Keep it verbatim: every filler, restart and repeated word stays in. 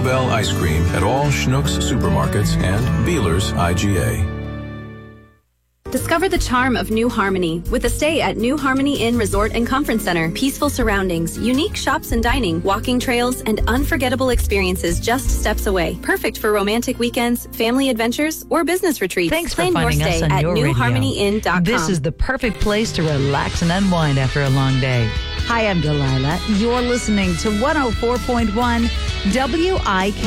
Bluebell ice cream at all Schnucks supermarkets and Beeler's I G A. Discover the charm of New Harmony with a stay at New Harmony Inn Resort and Conference Center. Peaceful surroundings, unique shops and dining, walking trails, and unforgettable experiences just steps away. Perfect for romantic weekends, family adventures, or business retreats. Thanks for Plan finding your us stay on at your new radio. harmony inn dot com. This is the perfect place to relax and unwind after a long day. Hi, I'm Delilah. You're listening to one oh four point one W I K.